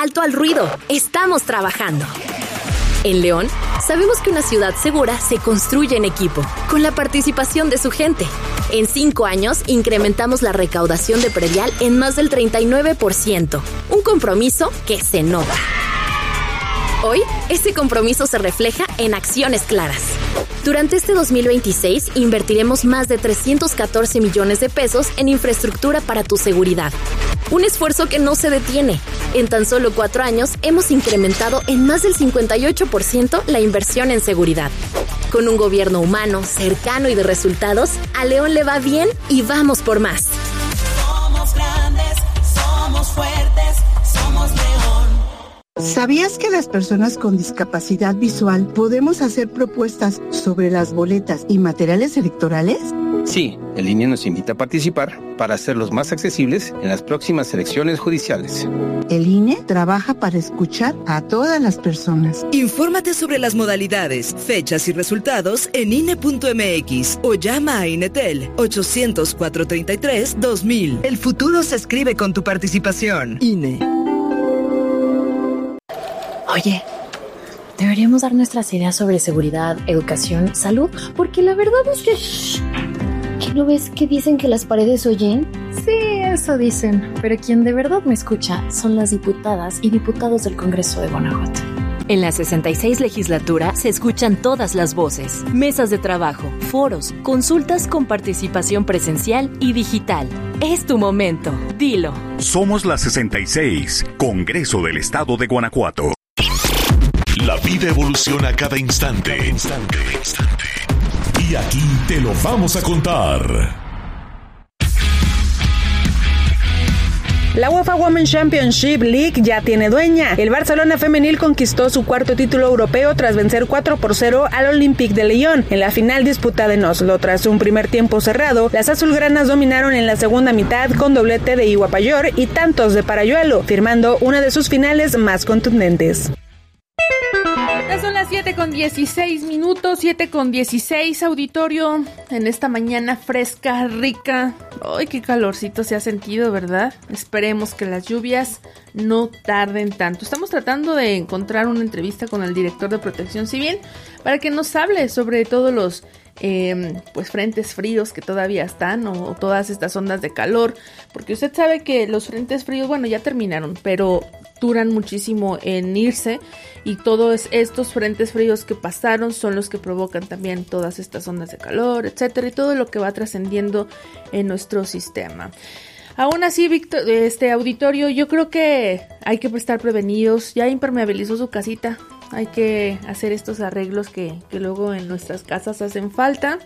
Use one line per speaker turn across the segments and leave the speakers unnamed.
alto al ruido. Estamos trabajando. En León, sabemos que una ciudad segura se construye en equipo, con la participación de su gente. En 5 años, incrementamos la recaudación de predial en más del 39%. Un compromiso que se nota. Hoy, ese compromiso se refleja en acciones claras. Durante este 2026, invertiremos más de 314 millones de pesos en infraestructura para tu seguridad. Un esfuerzo que no se detiene. En tan solo 4 años, hemos incrementado en más del 58% la inversión en seguridad. Con un gobierno humano, cercano y de resultados, a León le va bien y vamos por más.
Somos grandes, somos fuertes, somos León.
¿Sabías que las personas con discapacidad visual podemos hacer propuestas sobre las boletas y materiales electorales?
Sí, el INE nos invita a participar para hacerlos más accesibles en las próximas elecciones judiciales.
El INE trabaja para escuchar a todas las personas.
Infórmate sobre las modalidades, fechas y resultados en INE.mx o llama a INETEL 800-433-2000. El futuro se escribe con tu participación. INE.
Oye, deberíamos dar nuestras ideas sobre seguridad, educación, salud, porque la verdad es que... ¿Que no ves que dicen que las paredes oyen?
Sí, eso dicen, pero quien de verdad me escucha son las diputadas y diputados del Congreso de Guanajuato.
En la 66 legislatura se escuchan todas las voces, mesas de trabajo, foros, consultas con participación presencial y digital. Es tu momento, dilo.
Somos la 66, Congreso del Estado de Guanajuato.
La vida evoluciona a cada instante. Y aquí te lo vamos a contar.
La UEFA Women's Championship League ya tiene dueña. El Barcelona femenil conquistó su 4º título europeo tras vencer 4-0 al Olympique de Lyon en la final disputada en Oslo. Tras un primer tiempo cerrado, las azulgranas dominaron en la segunda mitad con doblete de Iwa Payor y tantos de Parayuelo, firmando una de sus finales más contundentes.
Ya son las 7:16, 7:16, auditorio, en esta mañana fresca, rica. ¡Ay, qué calorcito se ha sentido!, ¿verdad? Esperemos que las lluvias no tarden tanto. Estamos tratando de encontrar una entrevista con el director de Protección Civil para que nos hable sobre todos los frentes fríos que todavía están o todas estas ondas de calor, porque usted sabe que los frentes fríos, bueno, ya terminaron, pero duran muchísimo en irse, y todos estos frentes fríos que pasaron son los que provocan también todas estas ondas de calor, etcétera, y todo lo que va trascendiendo en nuestro sistema. Aún así, Víctor, auditorio, yo creo que hay que estar prevenidos. Ya impermeabilizó su casita. Hay que hacer estos arreglos que luego en nuestras casas hacen falta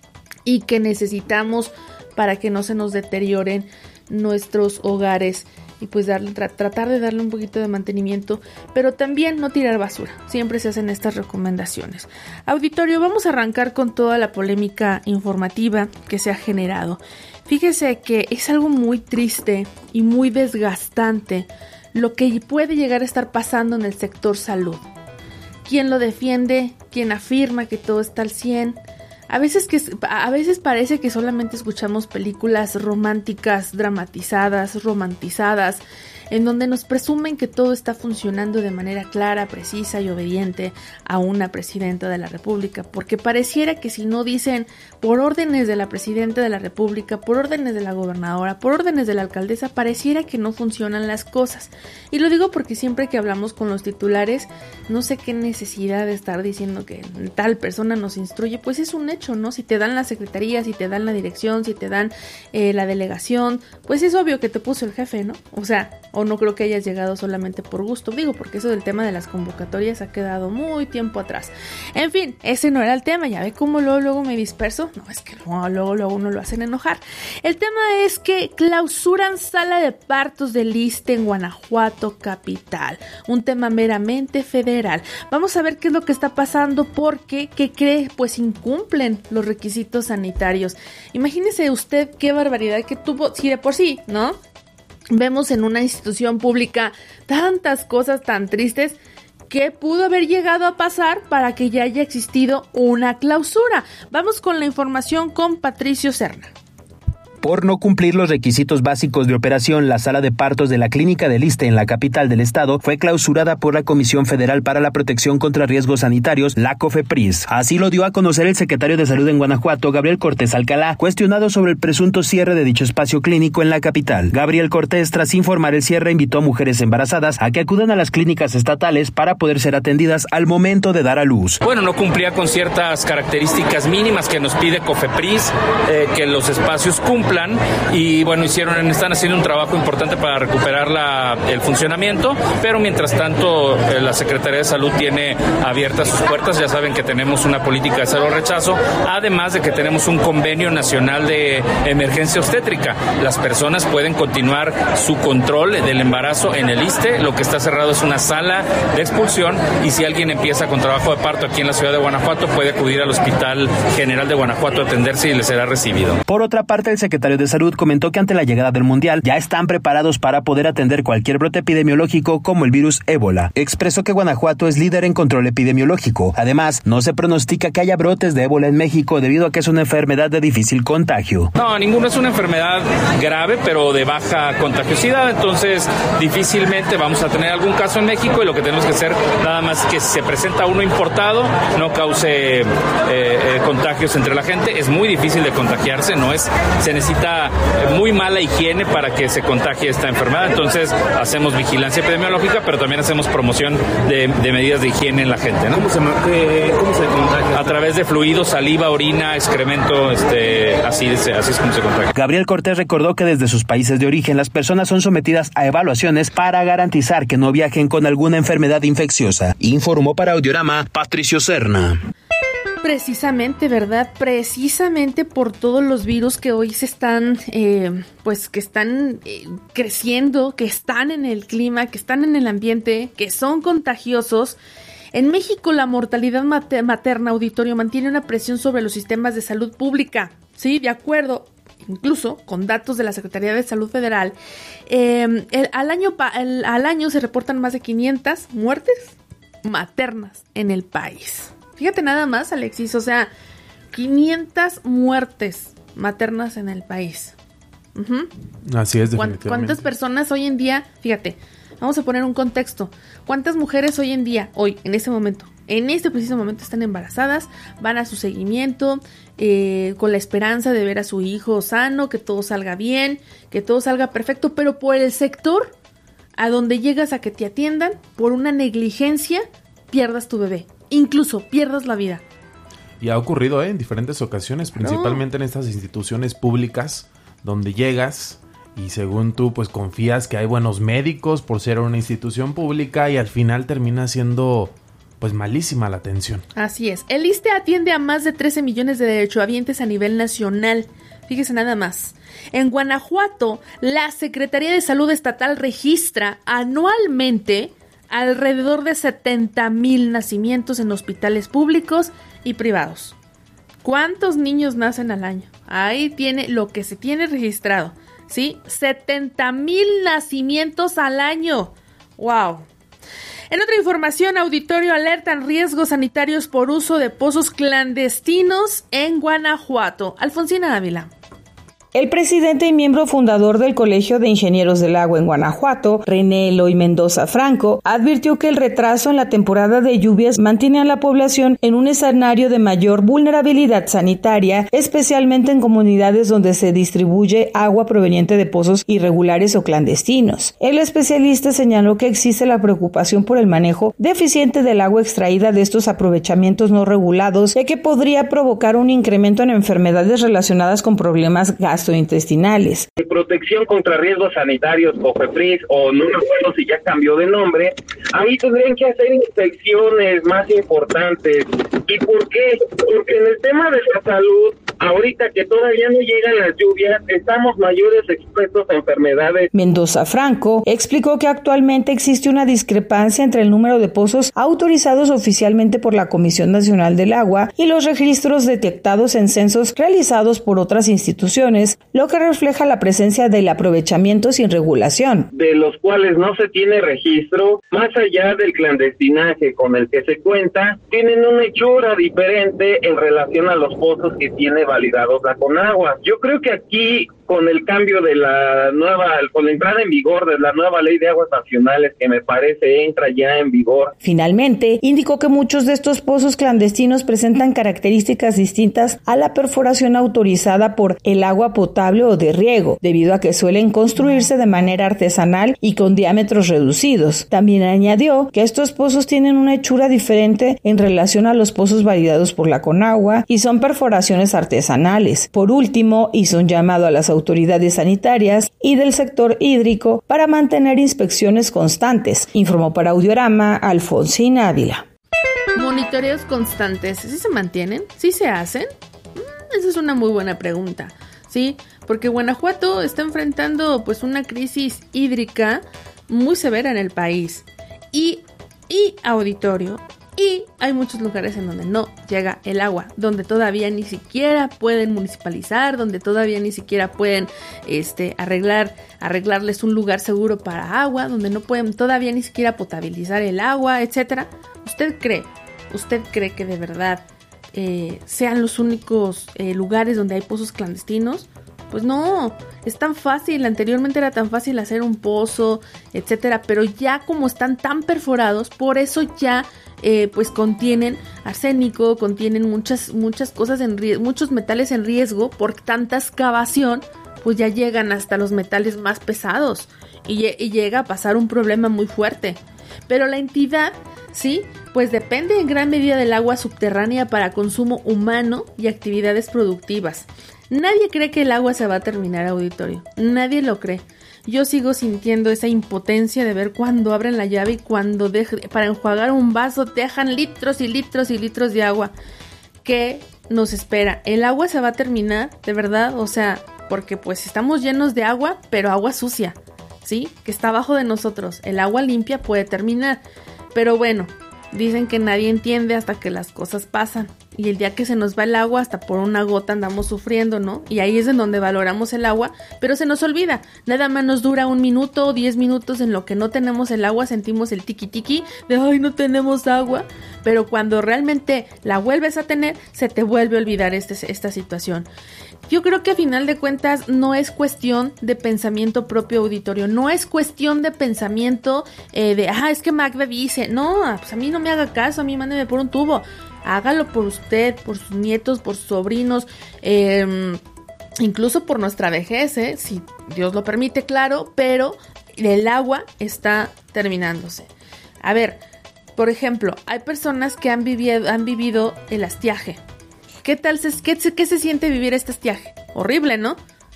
y que necesitamos para que no se nos deterioren nuestros hogares. Y pues tratar de darle un poquito de mantenimiento, pero también no tirar basura. Siempre se hacen estas recomendaciones. Auditorio, vamos a arrancar con toda la polémica informativa que se ha generado. Fíjese que es algo muy triste y muy desgastante lo que puede llegar a estar pasando en el sector salud. ¿Quién lo defiende? ¿Quién afirma que todo está al 100? A veces parece que solamente escuchamos películas románticas, dramatizadas, romantizadas, en donde nos presumen que todo está funcionando de manera clara, precisa y obediente a una presidenta de la República, porque pareciera que si no dicen por órdenes de la presidenta de la República, por órdenes de la gobernadora, por órdenes de la alcaldesa, pareciera que no funcionan las cosas. Y lo digo porque siempre que hablamos con los titulares, no sé qué necesidad de estar diciendo que tal persona nos instruye, pues es un hecho, ¿no? Si te dan la secretaría, si te dan la dirección, si te dan la delegación, pues es obvio que te puso el jefe, ¿no? O sea, o no creo que hayas llegado solamente por gusto, digo, porque eso del tema de las convocatorias ha quedado muy tiempo atrás. En fin, ese no era el tema, ya ve cómo luego me disperso. No, es que luego uno lo hacen enojar. El tema es que clausuran sala de partos del ISSSTE en Guanajuato capital, un tema meramente federal. Vamos a ver qué es lo que está pasando, porque, ¿qué cree? Pues incumplen los requisitos sanitarios. Imagínese usted qué barbaridad que tuvo, si de por sí, ¿no? Vemos en una institución pública tantas cosas tan tristes. ¿Qué pudo haber llegado a pasar para que ya haya existido una clausura? Vamos con la información con Patricio Serna.
Por no cumplir los requisitos básicos de operación, la sala de partos de la Clínica del Iste en la capital del estado fue clausurada por la Comisión Federal para la Protección contra Riesgos Sanitarios, la COFEPRIS. Así lo dio a conocer el secretario de Salud en Guanajuato, Gabriel Cortés Alcalá, cuestionado sobre el presunto cierre de dicho espacio clínico en la capital. Gabriel Cortés, tras informar el cierre, invitó a mujeres embarazadas a que acudan a las clínicas estatales para poder ser atendidas al momento de dar a luz.
Bueno, no cumplía con ciertas características mínimas que nos pide COFEPRIS, que los espacios cumplan, y bueno, están haciendo un trabajo importante para recuperar el funcionamiento, pero mientras tanto la Secretaría de Salud tiene abiertas sus puertas. Ya saben que tenemos una política de cero rechazo, además de que tenemos un convenio nacional de emergencia obstétrica. Las personas pueden continuar su control del embarazo en el ISSSTE. Lo que está cerrado es una sala de expulsión, y si alguien empieza con trabajo de parto aquí en la ciudad de Guanajuato, puede acudir al Hospital General de Guanajuato a atenderse y le será recibido.
Por otra parte, el secretario de Salud comentó que ante la llegada del Mundial ya están preparados para poder atender cualquier brote epidemiológico como el virus ébola. Expresó que Guanajuato es líder en control epidemiológico. Además, no se pronostica que haya brotes de ébola en México debido a que es una enfermedad de difícil contagio.
No, ninguno es una enfermedad grave, pero de baja contagiosidad, entonces difícilmente vamos a tener algún caso en México, y lo que tenemos que hacer nada más que si se presenta uno importado no cause contagios entre la gente. Es muy difícil de contagiarse, se necesita muy mala higiene para que se contagie esta enfermedad. Entonces hacemos vigilancia epidemiológica, pero también hacemos promoción de medidas de higiene en la gente, ¿no? ¿Cómo se contagia? A través de fluidos, saliva, orina, excremento, así es como se contagia.
Gabriel Cortés recordó que desde sus países de origen las personas son sometidas a evaluaciones para garantizar que no viajen con alguna enfermedad infecciosa. Informó para Audiorama Patricio Serna.
Precisamente, ¿verdad? Precisamente por todos los virus que hoy se están, creciendo, que están en el clima, que están en el ambiente, que son contagiosos. En México, la mortalidad materna, auditorio, mantiene una presión sobre los sistemas de salud pública, ¿sí? De acuerdo, incluso con datos de la Secretaría de Salud Federal, al año se reportan más de 500 muertes maternas en el país. Fíjate nada más, Alexis, 500 muertes maternas en el país. Uh-huh.
Así es, definitivamente.
¿Cuántas personas hoy en día, fíjate, vamos a poner un contexto, cuántas mujeres hoy en día, en este preciso momento están embarazadas, van a su seguimiento, con la esperanza de ver a su hijo sano, que todo salga bien, que todo salga perfecto, pero por el sector a donde llegas a que te atiendan, por una negligencia, pierdas tu bebé. Incluso pierdas la vida.
Y ha ocurrido en diferentes ocasiones, principalmente en estas instituciones públicas, donde llegas y según tú pues confías que hay buenos médicos por ser una institución pública, y al final termina siendo pues malísima la atención.
Así es. El ISSSTE atiende a más de 13 millones de derechohabientes a nivel nacional. Fíjese nada más. En Guanajuato, la Secretaría de Salud Estatal registra anualmente alrededor de 70,000 nacimientos en hospitales públicos y privados. ¿Cuántos niños nacen al año? Ahí tiene lo que se tiene registrado, ¿sí? 70,000 nacimientos al año. ¡Wow! En otra información, auditorio, alertan riesgos sanitarios por uso de pozos clandestinos en Guanajuato. Alfonsina Ávila.
El presidente y miembro fundador del Colegio de Ingenieros del Agua en Guanajuato, René Eloy Mendoza Franco, advirtió que el retraso en la temporada de lluvias mantiene a la población en un escenario de mayor vulnerabilidad sanitaria, especialmente en comunidades donde se distribuye agua proveniente de pozos irregulares o clandestinos. El especialista señaló que existe la preocupación por el manejo deficiente del agua extraída de estos aprovechamientos no regulados, ya que podría provocar un incremento en enfermedades relacionadas con problemas gastrointestinales.
Protección contra riesgos sanitarios, COFEPRIS, o no me acuerdo si ya cambió de nombre, ahí tendrían que hacer inspecciones más importantes. ¿Y por qué? Porque en el tema de la salud, ahorita que todavía no llegan las lluvias, estamos mayores expuestos a enfermedades.
Mendoza Franco explicó que actualmente existe una discrepancia entre el número de pozos autorizados oficialmente por la Comisión Nacional del Agua y los registros detectados en censos realizados por otras instituciones, lo que refleja la presencia del aprovechamiento sin regulación.
De los cuales no se tiene registro, más allá del clandestinaje con el que se cuenta, tienen una hechura diferente en relación a los pozos que tiene validados la Conagua. Yo creo que aquí con el cambio de con la entrada en vigor de la nueva ley de aguas nacionales, que me parece entra ya en vigor.
Finalmente, indicó que muchos de estos pozos clandestinos presentan características distintas a la perforación autorizada por el agua potable o de riego, debido a que suelen construirse de manera artesanal y con diámetros reducidos. También añadió que estos pozos tienen una hechura diferente en relación a los pozos validados por la Conagua y son perforaciones artesanales. Por último, hizo un llamado a las autoridades sanitarias y del sector hídrico para mantener inspecciones constantes, informó para Audiorama Alfonsina Ávila.
¿Monitoreos constantes sí se mantienen? ¿Sí se hacen? Esa es una muy buena pregunta, ¿sí? Porque Guanajuato está enfrentando pues una crisis hídrica muy severa en el país y auditorio. Y hay muchos lugares en donde no llega el agua, donde todavía ni siquiera pueden municipalizar, donde todavía ni siquiera pueden arreglarles un lugar seguro para agua, donde no pueden todavía ni siquiera potabilizar el agua, etcétera. ¿Usted cree que de verdad sean los únicos lugares donde hay pozos clandestinos? Pues no, es tan fácil, anteriormente era tan fácil hacer un pozo, etcétera, pero ya como están tan perforados, por eso ya pues contienen arsénico, contienen muchas cosas muchos metales en riesgo por tanta excavación, pues ya llegan hasta los metales más pesados y llega a pasar un problema muy fuerte. Pero la entidad, sí, pues depende en gran medida del agua subterránea para consumo humano y actividades productivas. Nadie cree que el agua se va a terminar, auditorio. Nadie lo cree. Yo sigo sintiendo esa impotencia de ver cuando abren la llave y cuando para enjuagar un vaso dejan litros y litros y litros de agua. ¿Qué nos espera? ¿El agua se va a terminar? ¿De verdad? O sea, porque pues estamos llenos de agua, pero agua sucia, ¿sí? Que está abajo de nosotros. El agua limpia puede terminar. Pero bueno, dicen que nadie entiende hasta que las cosas pasan. Y el día que se nos va el agua, hasta por una gota andamos sufriendo, ¿no? Y ahí es en donde valoramos el agua, pero se nos olvida. Nada más nos dura 1 minuto o 10 minutos en lo que no tenemos el agua, sentimos el tiqui-tiqui de ¡ay, no tenemos agua! Pero cuando realmente la vuelves a tener, se te vuelve a olvidar esta situación. Yo creo que a final de cuentas no es cuestión de pensamiento propio, auditorio, no es cuestión de pensamiento es que Magda dice, no, pues a mí no me haga caso, a mí mándeme por un tubo. Hágalo por usted, por sus nietos, por sus sobrinos, incluso por nuestra vejez, si Dios lo permite, claro, pero el agua está terminándose. A ver, por ejemplo, hay personas que han vivido el estiaje. ¿Qué se siente vivir este estiaje? Horrible, ¿no?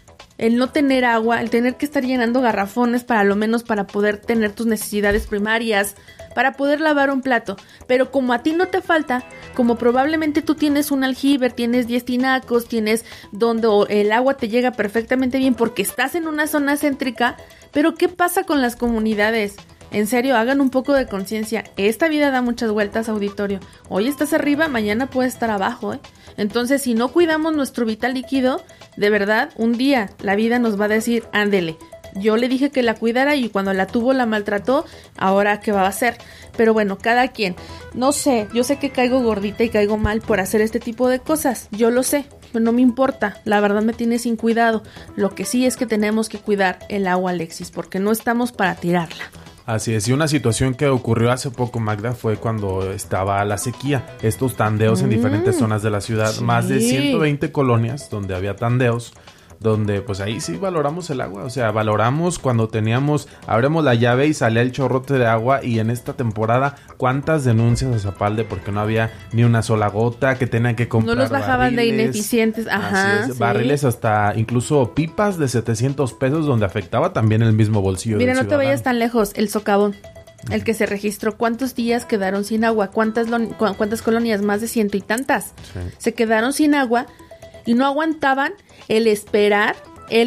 El no tener agua, el tener que estar llenando garrafones para lo menos para poder tener tus necesidades primarias, para poder lavar un plato. Pero como a ti no te falta, como probablemente tú tienes un aljibe, tienes 10 tinacos, tienes donde el agua te llega perfectamente bien porque estás en una zona céntrica, pero ¿qué pasa con las comunidades? En serio, hagan un poco de conciencia. Esta vida da muchas vueltas, auditorio. Hoy estás arriba, mañana puedes estar abajo, Entonces, si no cuidamos nuestro vital líquido, de verdad, un día la vida nos va a decir, ándele. Yo le dije que la cuidara y cuando la tuvo la maltrató, ahora ¿qué va a hacer? Pero bueno, cada quien. No sé, yo sé que caigo gordita y caigo mal por hacer este tipo de cosas. Yo lo sé, pero no me importa. La verdad me tiene sin cuidado. Lo que sí es que tenemos que cuidar el agua, Alexis, porque no estamos para tirarla.
Así es, y una situación que ocurrió hace poco, Magda, fue cuando estaba la sequía. Estos tandeos en diferentes zonas de la ciudad, sí. Más de 120 colonias donde había tandeos, donde pues ahí sí valoramos el agua, o sea, valoramos cuando abrimos la llave y salía el chorrote de agua. Y en esta temporada, ¿cuántas denuncias a Zapalde porque no había ni una sola gota, que tenían que comprar?
No los bajaban
barriles,
de ineficientes, ajá.
Sí. Barriles hasta incluso pipas de 700 pesos donde afectaba también el mismo bolsillo.
Mira,
del
no
ciudadano.
te vayas tan lejos, el socavón. El que se registró, ¿cuántos días quedaron sin agua? ¿Cuántas colonias? Más de 100 y tantas. Sí. Se quedaron sin agua y no aguantaban el esperar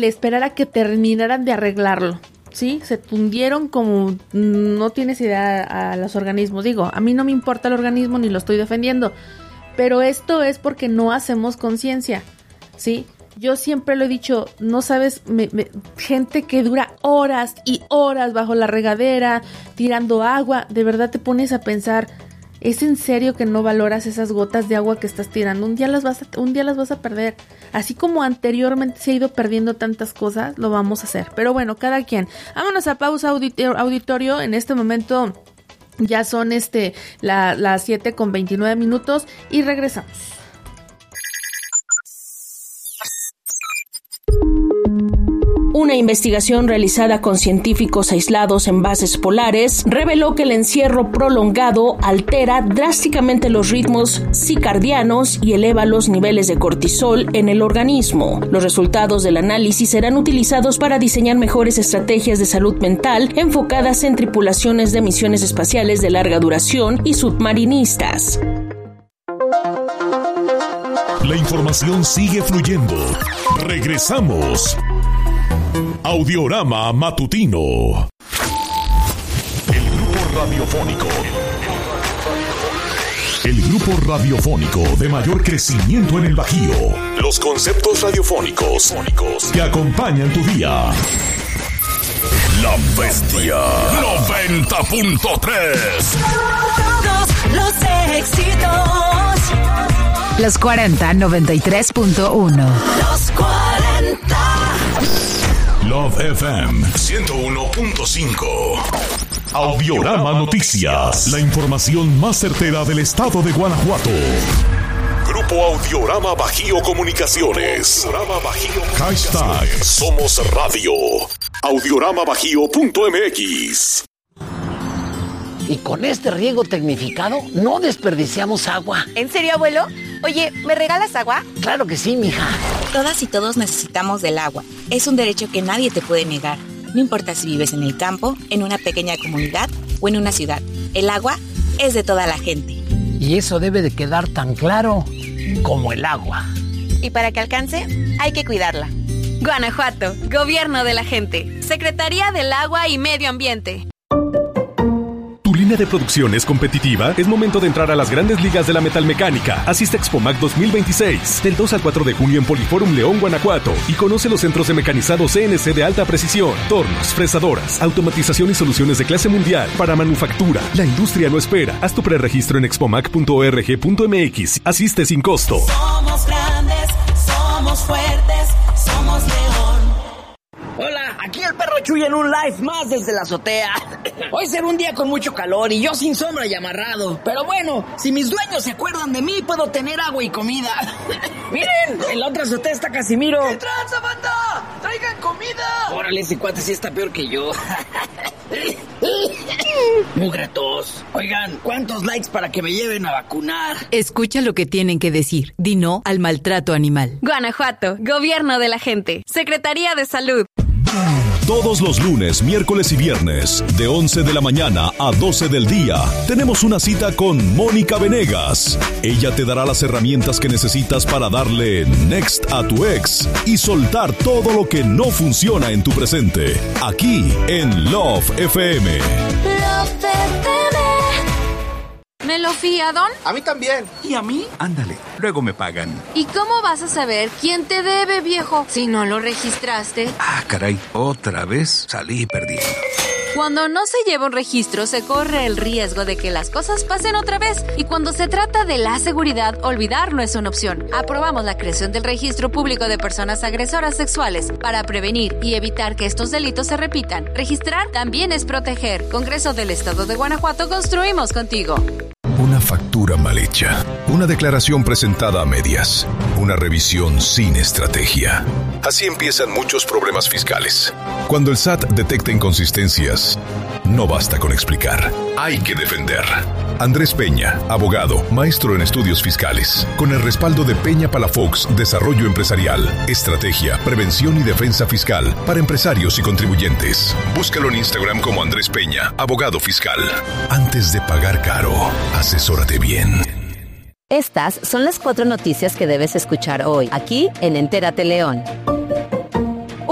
a que terminaran de arreglarlo, ¿sí? Se tundieron como no tienes idea a los organismos. Digo, a mí no me importa el organismo ni lo estoy defendiendo, pero esto es porque no hacemos conciencia, ¿sí? Yo siempre lo he dicho, no sabes, gente que dura horas y horas bajo la regadera, tirando agua, de verdad te pones a pensar, ¿Es en serio que no valoras esas gotas de agua que estás tirando? Un día las vas a perder. Así como anteriormente se ha ido perdiendo tantas cosas, lo vamos a hacer. Pero bueno, cada quien. Vámonos a pausa, auditorio. En este momento ya son las 7:29 y regresamos.
Una investigación realizada con científicos aislados en bases polares reveló que el encierro prolongado altera drásticamente los ritmos circadianos y eleva los niveles de cortisol en el organismo. Los resultados del análisis serán utilizados para diseñar mejores estrategias de salud mental enfocadas en tripulaciones de misiones espaciales de larga duración y submarinistas.
La información sigue fluyendo. Regresamos. Audiorama Matutino. El grupo radiofónico de mayor crecimiento en el Bajío. Los conceptos radiofónicos que acompañan tu día. La Bestia 90.3.
Todos los éxitos.
Los 40 93.1.
Los 40.
Love FM 101.5. Audiorama Noticias. La información más certera del estado de Guanajuato. Grupo Audiorama Bajío Comunicaciones. Hashtag Somos Radio. Audioramabajío.mx.
Y con este riego tecnificado no desperdiciamos agua.
¿En serio, abuelo? Oye, ¿me regalas agua?
Claro que sí, mija.
Todas y todos necesitamos del agua. Es un derecho que nadie te puede negar. No importa si vives en el campo, en una pequeña comunidad o en una ciudad. El agua es de toda la gente.
Y eso debe de quedar tan claro como el agua.
Y para que alcance, hay que cuidarla.
Guanajuato, Gobierno de la Gente, Secretaría del Agua y Medio Ambiente.
¿Tu línea de producción es competitiva? Es momento de entrar a las grandes ligas de la metalmecánica. Asiste a Expomac 2026, del 2 al 4 de junio en Poliforum León, Guanajuato. Y conoce los centros de mecanizado CNC de alta precisión, tornos, fresadoras, automatización y soluciones de clase mundial para manufactura. La industria no espera. Haz tu preregistro en expomac.org.mx. Asiste sin costo.
Somos grandes, somos fuertes, somos León.
Hola, aquí el perro Chuy en un live más desde la azotea. Hoy será un día con mucho calor y yo sin sombra y amarrado. Pero bueno, si mis dueños se acuerdan de mí, puedo tener agua y comida. Miren, en la otra azotea está Casimiro.
¿Qué tranza, banda? ¡Traigan comida!
Órale, ese cuate sí está peor que yo. Mugretos. Oigan, ¿cuántos likes para que me lleven a vacunar?
Escucha lo que tienen que decir. Di no al maltrato animal.
Guanajuato, Gobierno de la Gente, Secretaría de Salud.
Todos los lunes, miércoles y viernes, de 11 de la mañana a 12 del día, tenemos una cita con Mónica Venegas. Ella te dará las herramientas que necesitas para darle next a tu ex y soltar todo lo que no funciona en tu presente. Aquí en Love FM.
Love FM. ¿Me lo fía, Don?
A mí también.
¿Y a mí?
Ándale, luego me pagan.
¿Y cómo vas a saber quién te debe, viejo, si no lo registraste?
Ah, caray, otra vez salí perdiendo.
Cuando no se lleva un registro, se corre el riesgo de que las cosas pasen otra vez. Y cuando se trata de la seguridad, olvidar no es una opción. Aprobamos la creación del Registro Público de Personas Agresoras Sexuales para prevenir y evitar que estos delitos se repitan. Registrar también es proteger. Congreso del Estado de Guanajuato, construimos contigo.
Una factura mal hecha, una declaración presentada a medias, una revisión sin estrategia. Así empiezan muchos problemas fiscales. Cuando el SAT detecta inconsistencias, no basta con explicar, hay que defender. Andrés Peña, abogado, maestro en estudios fiscales, con el respaldo de Peña Palafox Desarrollo Empresarial, Estrategia, Prevención y Defensa Fiscal para empresarios y contribuyentes. Búscalo en Instagram como Andrés Peña, abogado fiscal. Antes de pagar caro, asesórate bien.
Estas son las 4 noticias que debes escuchar hoy, aquí en Entérate León.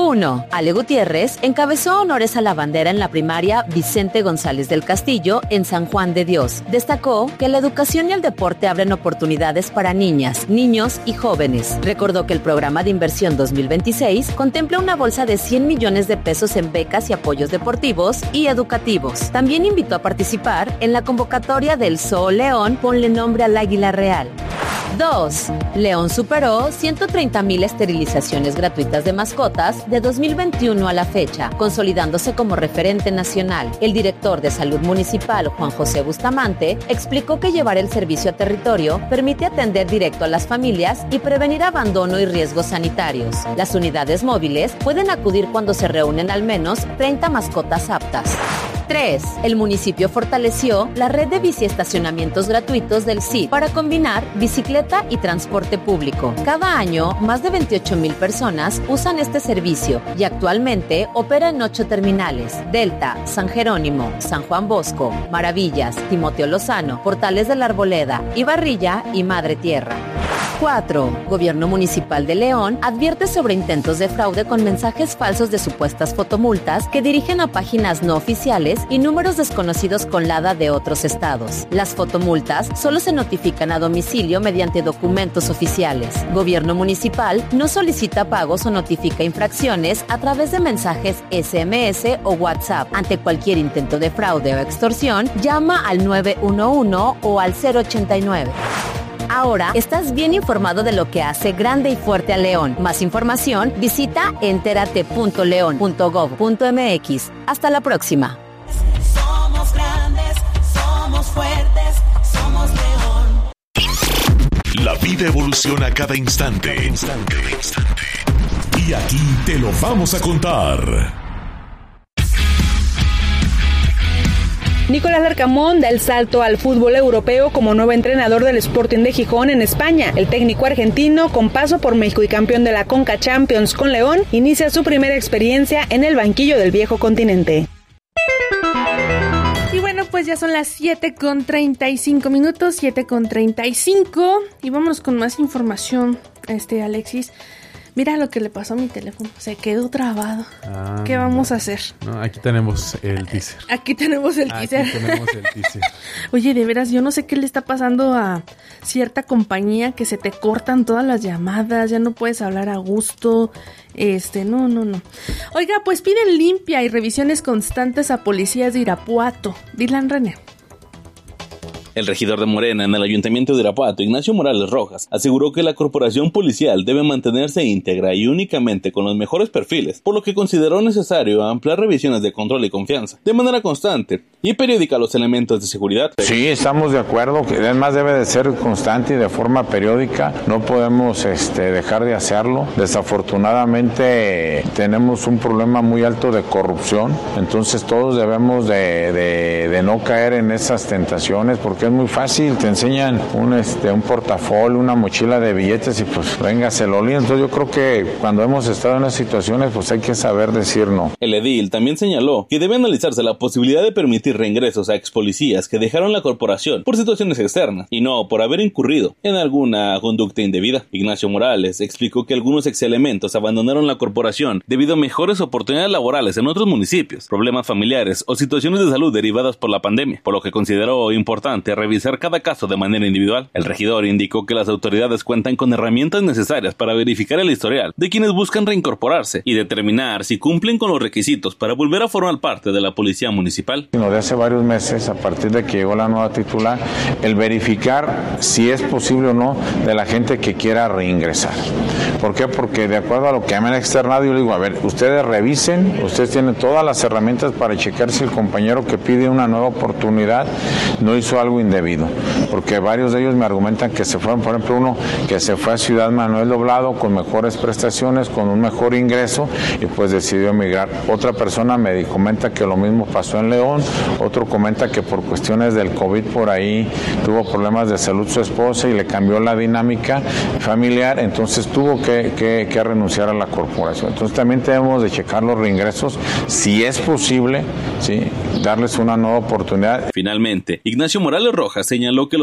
1. Ale Gutiérrez encabezó honores a la bandera en la primaria Vicente González del Castillo en San Juan de Dios. Destacó que la educación y el deporte abren oportunidades para niñas, niños y jóvenes. Recordó que el programa de inversión 2026 contempla una bolsa de 100 millones de pesos en becas y apoyos deportivos y educativos. También invitó a participar en la convocatoria del Zoo León Ponle Nombre al Águila Real. 2. León superó 130,000 esterilizaciones gratuitas de mascotas de 2021 a la fecha, consolidándose como referente nacional. El director de Salud Municipal, Juan José Bustamante, explicó que llevar el servicio a territorio permite atender directo a las familias y prevenir abandono y riesgos sanitarios. Las unidades móviles pueden acudir cuando se reúnen al menos 30 mascotas aptas. 3. El municipio fortaleció la red de biciestacionamientos gratuitos del CID para combinar bicicleta y transporte público. Cada año, más de 28,000 personas usan este servicio y actualmente opera en 8 terminales: Delta, San Jerónimo, San Juan Bosco, Maravillas, Timoteo Lozano, Portales de la Arboleda, Ibarrilla y Madre Tierra. 4. Gobierno Municipal de León advierte sobre intentos de fraude con mensajes falsos de supuestas fotomultas que dirigen a páginas no oficiales y números desconocidos con LADA de otros estados. Las fotomultas solo se notifican a domicilio mediante documentos oficiales. Gobierno Municipal no solicita pagos o notifica infracciones a través de mensajes SMS o WhatsApp. Ante cualquier intento de fraude o extorsión, llama al 911 o al 089. Ahora estás bien informado de lo que hace grande y fuerte a León. Más información, visita enterate.leon.gov.mx. Hasta la próxima.
Somos grandes, somos fuertes, somos León.
La vida evoluciona cada instante. Y aquí te lo vamos a contar.
Nicolás Larcamón da el salto al fútbol europeo como nuevo entrenador del Sporting de Gijón en España. El técnico argentino, con paso por México y campeón de la Conca Champions con León, inicia su primera experiencia en el banquillo del viejo continente.
Y bueno, pues ya son las 7:35 minutos, 7:35, y vámonos con más información, Alexis. Mira lo que le pasó a mi teléfono. Se quedó trabado. ¿Qué vamos a hacer?
No, aquí tenemos el teaser.
Oye, de veras, yo no sé qué le está pasando a cierta compañía que se te cortan todas las llamadas, ya no puedes hablar a gusto. No. Oiga, pues piden limpia y revisiones constantes a policías de Irapuato. Dylan René.
El regidor de Morena en el Ayuntamiento de Irapuato, Ignacio Morales Rojas, aseguró que la corporación policial debe mantenerse íntegra y únicamente con los mejores perfiles, por lo que consideró necesario ampliar revisiones de control y confianza, de manera constante y periódica a los elementos de seguridad.
Sí, estamos de acuerdo, que además debe de ser constante y de forma periódica, no podemos dejar de hacerlo. Desafortunadamente tenemos un problema muy alto de corrupción, entonces todos debemos de no caer en esas tentaciones, porque es muy fácil, te enseñan un portafolio, una mochila de billetes y pues venga, se lo líen. Entonces yo creo que cuando hemos estado en esas situaciones pues hay que saber decir no.
El edil también señaló que debe analizarse la posibilidad de permitir reingresos a expolicías que dejaron la corporación por situaciones externas y no por haber incurrido en alguna conducta indebida. Ignacio Morales explicó que algunos exelementos abandonaron la corporación debido a mejores oportunidades laborales en otros municipios, problemas familiares o situaciones de salud derivadas por la pandemia, por lo que consideró importante revisar cada caso de manera individual. El regidor indicó que las autoridades cuentan con herramientas necesarias para verificar el historial de quienes buscan reincorporarse y determinar si cumplen con los requisitos para volver a formar parte de la policía municipal.
De hace varios meses, a partir de que llegó la nueva titular, el verificar si es posible o no de la gente que quiera reingresar. ¿Por qué? Porque de acuerdo a lo que me han externado, yo le digo, a ver, ustedes revisen, ustedes tienen todas las herramientas para checar si el compañero que pide una nueva oportunidad no hizo algo indebido, porque varios de ellos me argumentan que se fueron, por ejemplo, uno que se fue a Ciudad Manuel Doblado con mejores prestaciones, con un mejor ingreso y pues decidió emigrar. Otra persona me comenta que lo mismo pasó en León, otro comenta que por cuestiones del COVID por ahí tuvo problemas de salud su esposa y le cambió la dinámica familiar, entonces tuvo que renunciar a la corporación. Entonces también tenemos de checar los reingresos, si es posible, ¿sí?, darles una nueva oportunidad.
Finalmente, Ignacio Morales Rojas señaló que los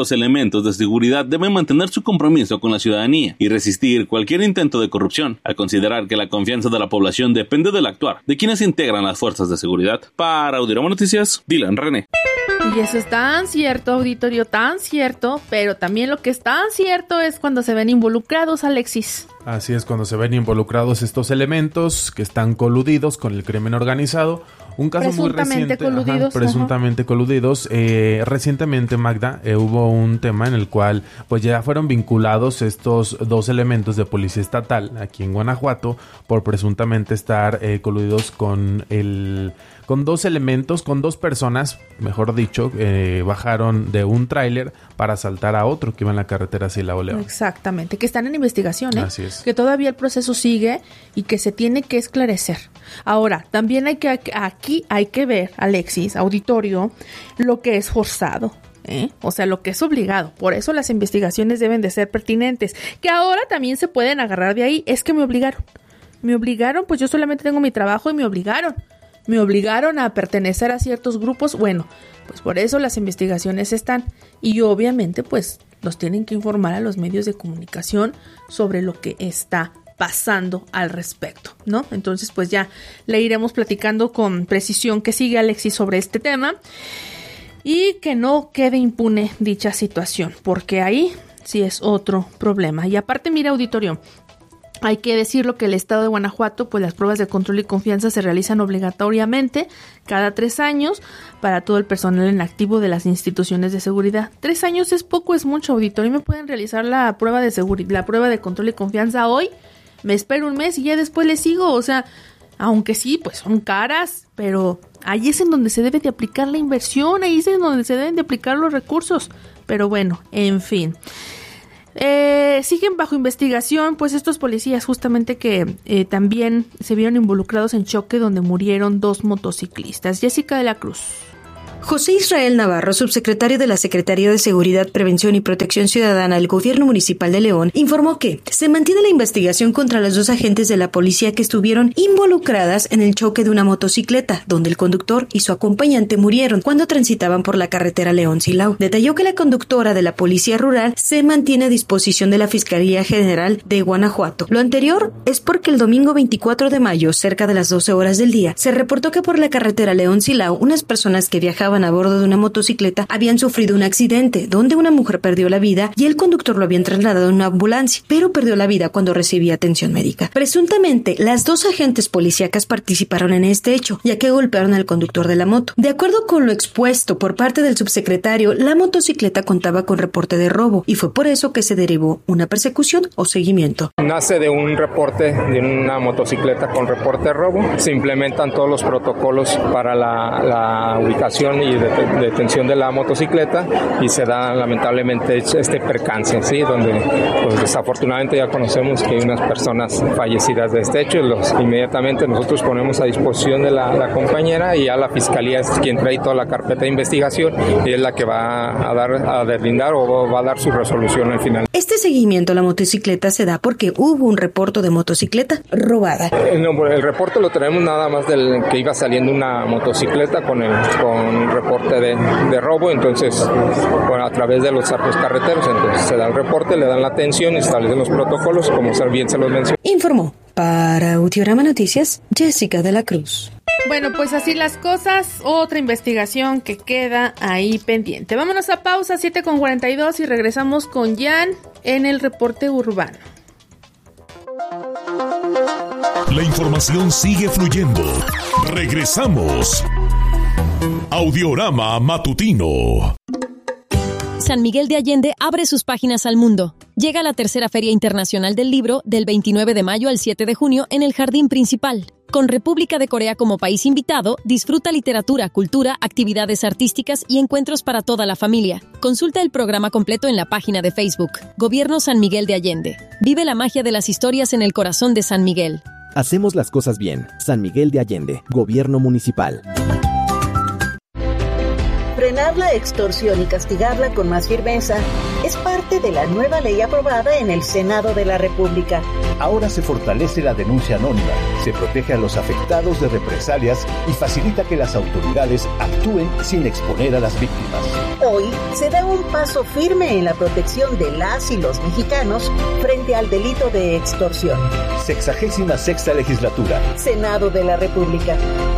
los elementos de seguridad deben mantener su compromiso con la ciudadanía y resistir cualquier intento de corrupción, al considerar que la confianza de la población depende del actuar de quienes integran las fuerzas de seguridad. Para Audiorama Noticias, Dylan René.
Y eso es tan cierto, auditorio, tan cierto, pero también lo que es tan cierto es cuando se ven involucrados, Alexis.
Así es, cuando se ven involucrados estos elementos que están coludidos con el crimen organizado. Un caso muy reciente, presuntamente coludidos. Recientemente, Magda, hubo un tema en el cual pues ya fueron vinculados estos dos elementos de policía estatal aquí en Guanajuato por presuntamente estar coludidos con dos elementos, con dos personas, mejor dicho, bajaron de un tráiler para asaltar a otro que iba en la carretera Silao-León.
Exactamente, que están en investigación,
Así es.
Que todavía el proceso sigue y que se tiene que esclarecer. Ahora, también aquí hay que ver, Alexis, auditorio, lo que es forzado. O sea, lo que es obligado. Por eso las investigaciones deben de ser pertinentes. Que ahora también se pueden agarrar de ahí. Es que me obligaron, pues yo solamente tengo mi trabajo y me obligaron a pertenecer a ciertos grupos. Bueno, pues por eso las investigaciones están. Y obviamente pues nos tienen que informar a los medios de comunicación sobre lo que está pasando al respecto, ¿no? Entonces pues ya le iremos platicando con precisión que sigue Alexis sobre este tema y que no quede impune dicha situación, porque ahí sí es otro problema. Y aparte, mira, auditorio, hay que decirlo que el estado de Guanajuato, pues las pruebas de control y confianza se realizan obligatoriamente cada 3 años para todo el personal en activo de las instituciones de seguridad. 3 años es poco, es mucho, auditorio. ¿Me pueden realizar la prueba de la prueba de control y confianza hoy? Me espero un mes y ya después le sigo. O sea, aunque sí, pues son caras, pero ahí es en donde se debe de aplicar la inversión, ahí es en donde se deben de aplicar los recursos. Pero bueno, en fin. Siguen bajo investigación pues estos policías justamente que también se vieron involucrados en choque donde murieron 2 motociclistas. Jessica de la Cruz.
José Israel Navarro, subsecretario de la Secretaría de Seguridad, Prevención y Protección Ciudadana del Gobierno Municipal de León, informó que se mantiene la investigación contra las 2 agentes de la policía que estuvieron involucradas en el choque de una motocicleta, donde el conductor y su acompañante murieron cuando transitaban por la carretera León-Silao. Detalló que la conductora de la Policía Rural se mantiene a disposición de la Fiscalía General de Guanajuato. Lo anterior es porque el domingo 24 de mayo, cerca de las 12 horas del día, se reportó que por la carretera León-Silao, unas personas que viajaban a bordo de una motocicleta habían sufrido un accidente donde una mujer perdió la vida y el conductor lo habían trasladado en una ambulancia, pero perdió la vida cuando recibía atención médica. Presuntamente, las 2 agentes policíacas participaron en este hecho, ya que golpearon al conductor de la moto. De acuerdo con lo expuesto por parte del subsecretario, la motocicleta contaba con reporte de robo y fue por eso que se derivó una persecución o seguimiento.
Nace de un reporte de una motocicleta con reporte de robo. Se implementan todos los protocolos para la ubicación y detención de la motocicleta y se da lamentablemente este percance, ¿sí? Donde pues desafortunadamente ya conocemos que hay unas personas fallecidas de este hecho. Inmediatamente nosotros ponemos a disposición de la compañera y a la fiscalía es quien trae toda la carpeta de investigación y es la que va a deslindar o va a dar su resolución al final.
Este seguimiento a la motocicleta se da porque hubo un reporte de motocicleta robada.
El reporte lo tenemos nada más del que iba saliendo una motocicleta con reporte de robo, entonces a través de los carreteros, entonces se da el reporte, le dan la atención y establecen los protocolos, como bien se los mencionó.
Informó para Audiorama Noticias, Jessica de la Cruz.
Bueno, pues así las cosas, otra investigación que queda ahí pendiente. Vámonos a pausa, 7:42 y regresamos con Jan en el reporte urbano.
La información sigue fluyendo. Regresamos. Audiorama Matutino.
San Miguel de Allende abre sus páginas al mundo. Llega la tercera Feria Internacional del Libro del 29 de mayo al 7 de junio en el Jardín Principal. Con República de Corea como país invitado, disfruta literatura, cultura, actividades artísticas y encuentros para toda la familia. Consulta el programa completo en la página de Facebook. Gobierno San Miguel de Allende. Vive la magia de las historias en el corazón de San Miguel.
Hacemos las cosas bien. San Miguel de Allende. Gobierno Municipal.
Frenar la extorsión y castigarla con más firmeza es parte de la nueva ley aprobada en el Senado de la República.
Ahora se fortalece la denuncia anónima, se protege a los afectados de represalias y facilita que las autoridades actúen sin exponer a las víctimas.
Hoy se da un paso firme en la protección de las y los mexicanos frente al delito de extorsión.
66ª Legislatura.
Senado de la República.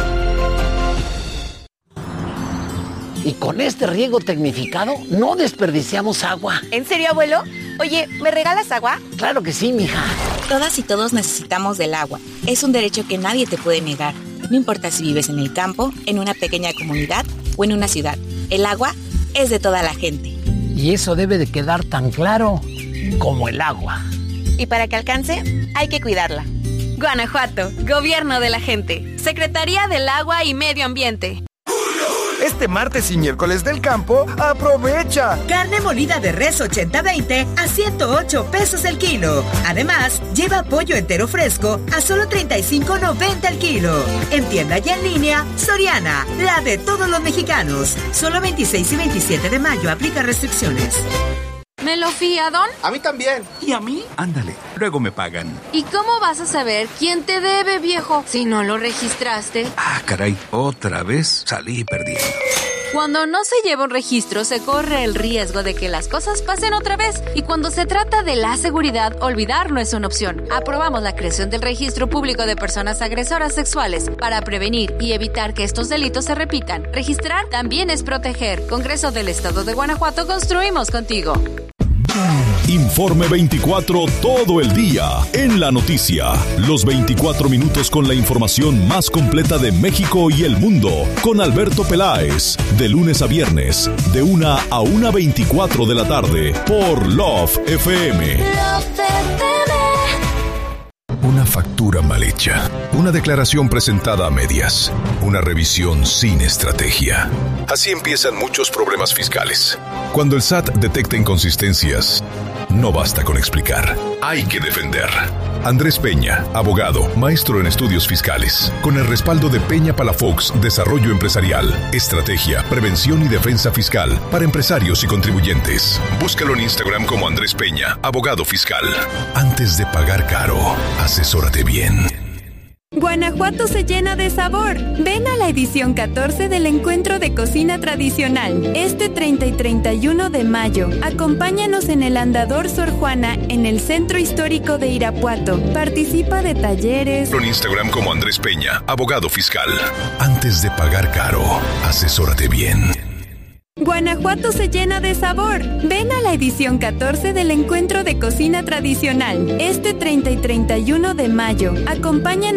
Y con este riego tecnificado no desperdiciamos agua.
¿En serio, abuelo? Oye, ¿me regalas agua?
Claro que sí, mija.
Todas y todos necesitamos del agua. Es un derecho que nadie te puede negar. No importa si vives en el campo, en una pequeña comunidad o en una ciudad. El agua es de toda la gente.
Y eso debe de quedar tan claro como el agua.
Y para que alcance, hay que cuidarla.
Guanajuato, Gobierno de la Gente, Secretaría del Agua y Medio Ambiente.
Este martes y miércoles del campo, aprovecha.
Carne molida de res 80-20 a 108 pesos el kilo. Además, lleva pollo entero fresco a solo 35.90 el kilo. En tienda y en línea, Soriana, la de todos los mexicanos. Solo 26 y 27 de mayo aplica restricciones.
¿Me lo fía, Don?
A mí también.
¿Y a mí? Ándale, luego me pagan.
¿Y cómo vas a saber quién te debe, viejo, si no lo registraste?
Ah, caray, otra vez salí perdiendo.
Cuando no se lleva un registro, se corre el riesgo de que las cosas pasen otra vez. Y cuando se trata de la seguridad, olvidar no es una opción. Aprobamos la creación del Registro Público de Personas Agresoras Sexuales para prevenir y evitar que estos delitos se repitan. Registrar también es proteger. Congreso del Estado de Guanajuato, construimos contigo.
Informe 24 todo el día en la noticia. Los 24 minutos con la información más completa de México y el mundo. Con Alberto Peláez. De lunes a viernes, de 1 a 1:24 de la tarde. Por Love FM.
Una factura mal hecha. Una declaración presentada a medias. Una revisión sin estrategia. Así empiezan muchos problemas fiscales. Cuando el SAT detecta inconsistencias, no basta con explicar. Hay que defender. Andrés Peña, abogado, maestro en estudios fiscales. Con el respaldo de Peña Palafox Desarrollo Empresarial, Estrategia, Prevención y Defensa Fiscal para empresarios y contribuyentes. Búscalo en Instagram como Andrés Peña, abogado fiscal. Antes de pagar caro, asesórate bien.
Guanajuato se llena de sabor. Ven a la edición 14 del Encuentro de Cocina Tradicional, este 30 y 31 de mayo. Acompáñanos en el Andador Sor Juana, en el Centro Histórico de Irapuato. Participa de talleres.
En Instagram como Andrés Peña, abogado fiscal. Antes de pagar caro, asesórate bien.
Guanajuato se llena de sabor. Ven a la edición 14 del Encuentro de Cocina Tradicional, este 30 y 31 de mayo. Acompáñanos